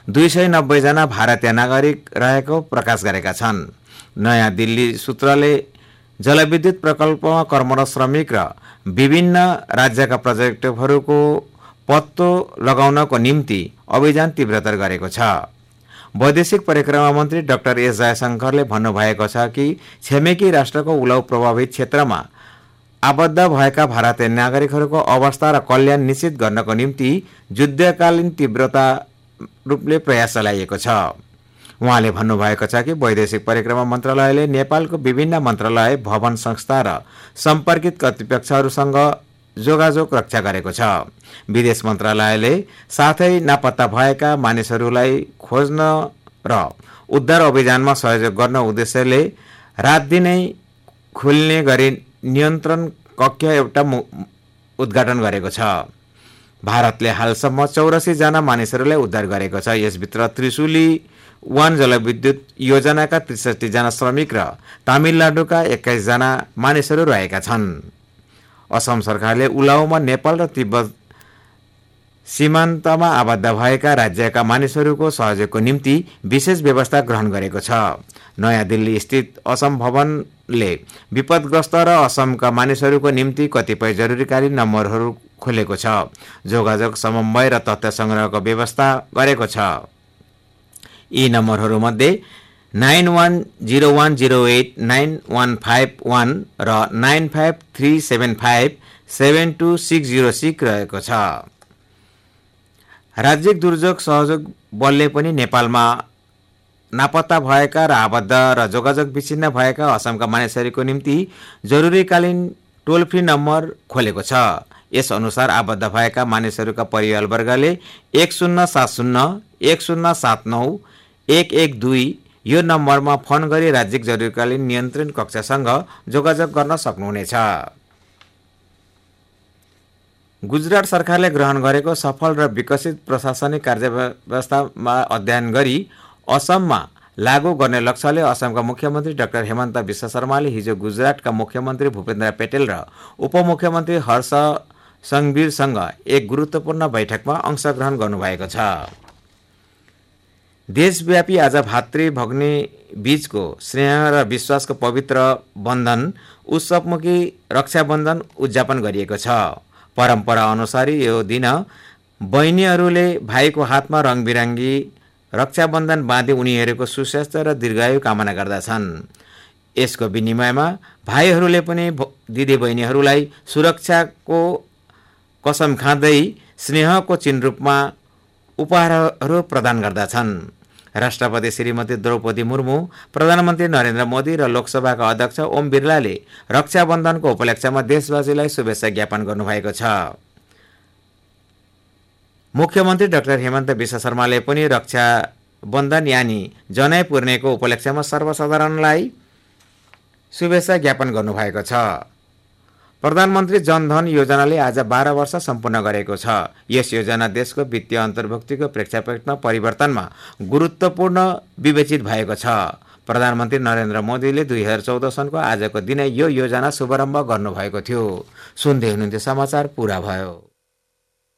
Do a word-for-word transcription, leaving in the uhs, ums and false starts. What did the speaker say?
दुई सय नब्बे जना भारतीय नागरिक रहेको प्रकाश गरेका छन्। नयाँ दिल्ली सूत्रले जलविद्युत प्रकल्पमा कर्मरत श्रमिक र विभिन्न राज्यका प्रोजेक्टहरूको पत्तो लगाउनको निम्ति अभियान तीव्रतर गरेको छ। वैदेशिक परिक्रमा मन्त्री डाक्टर एस जयशंकरले भन्नुभएको छ कि छिमेकी राष्ट्रको उलाउ प्रभावित क्षेत्रमा आबद्ध भएका भारतीय नागरिकहरूको अवस्था र कल्याण निश्चित गर्नको निम्ति युद्धकालीन तीव्रता रूपले प्रयास चलाइएको छ। उहाँले भन्नुभएको छ कि वैदेशिक परिक्रमा मन्त्रालयले नेपालको विभिन्न मन्त्रालय, भवन, संस्था र सम्पर्कित कर्तृपक्षहरूसँग जोगाजोग रक्षा गरेको छ। विदेश मन्त्रालयले साथै नापत्ता भएका मानिसहरूलाई खोज्न र उद्धार अभियानमा सहयोग गर्न उद्देश्यले रात दिनै खुल्ने गरी नियन्त्रण कक्ष एउटा उद्घाटन गरेको छ। भारतले हालसम्म चौरासी जना मानिसहरूलाई उद्धार गरेको छ। यसभित्र त्रिशुली वान जलविद्युत योजनाका त्रिसठी जना श्रमिक र तमिलनाडुका एक्काइस जना मानिसहरू रहेका छन्। असम सरकारले उलाउमा नेपाल र तिब्बत सीमान्तमा आबद्ध भएका राज्यका मानिसहरूको सहयोगको निम्ति विशेष व्यवस्था ग्रहण गरेको छ। नयाँ दिल्ली स्थित असम भवनले विपदग्रस्त र असमका मानिसहरूको निम्ति कतिपय जरुरीकालीन नम्बरहरू खोलेको छ। जोगाजोग, समन्वय र तथ्य संग्रहको व्यवस्था गरेको छ। यी नम्बरहरूमध्ये nine one zero one zero at nine one five one र nine five three seven five seven two six zero six रहेको छ। राज्य दुर्যোগ सहयोग बलले पनि नेपालमा नापत्ता भएका र आबद्ध र जोगाजोग विच्छिन्न भएका असमका मानिसहरूको निम्ति जरुरीकालीन टोल फ्री नम्बर खोलेको छ। यस अनुसार आबद्ध भएका मानिसहरूका परिवारवर्गले एक शून्य सात शून्य एक शून्य सात नौ एक एक दुई यो नम्बरमा फोन गरी राज्य जरुरीकालीन नियन्त्रण कक्षसँग जोगाजोग गर्न सक्नुहुनेछ। गुजरात सरकारले ग्रहण गरेको सफल र विकसित प्रशासनिक कार्यव्यवस्थामा अध्ययन गरी असममा लागू गर्ने लक्ष्यले असमका मुख्यमन्त्री डाक्टर हेमन्त विश्व शर्माले हिजो गुजरातका मुख्यमन्त्री भूपेन्द्र पटेल र उपमुख्यमन्त्री हर्ष संघवीरसँग एक गुरुत्वपूर्ण बैठकमा अंशग्रहण गर्नुभएको छ। देशव्यापी आज भातृ भग्नी बीचको स्नेह र विश्वासको पवित्र बन्धन उत्सवमुखी रक्षाबन्धन उद्यापन गरिएको छ। परम्परा अनुसार यो दिन बहिनीहरूले भाइको हातमा रङबिरङ्गी रक्षाबन्धन बाँधी उनीहरूको सुस्वास्थ्य र दीर्घायु कामना गर्दछन्। यसको विनिमयमा भाइहरूले पनि दिदी बहिनीहरूलाई सुरक्षाको कसम खाँदै स्नेहको चिन्ह रूपमा उपहारहरू प्रदान गर्दछन्। राष्ट्रपति श्रीमती द्रौपदी मुर्मू, प्रधानमन्त्री नरेन्द्र मोदी र लोकसभाका अध्यक्ष ओम बिरलाले रक्षाबन्धनको उपलक्ष्यमा देशवासीलाई शुभेच्छा ज्ञापन गर्नुभएको छ। मुख्यमन्त्री डाक्टर हेमन्त विश्व शर्माले पनि रक्षाबन्धन यानी जनै पूर्णेको उपलक्ष्यमा सर्वसाधारणलाई शुभेच्छा ज्ञापन गर्नुभएको छ। प्रधानमन्त्री जनधन योजनाले आज बाह्र वर्ष सम्पूर्ण गरेको छ। यस योजना देशको वित्तीय अन्तर्भुक्तिको प्रेक्षापटमा परिवर्तनमा गुरुत्वपूर्ण विवेचित भएको छ। प्रधानमन्त्री नरेन्द्र मोदीले दुई हजार चौध सनको आजको दिनै यो योजना शुभारम्भ गर्नुभएको थियो। सुन्दै हुनुहुन्थ्यो समाचार पुरा भयो।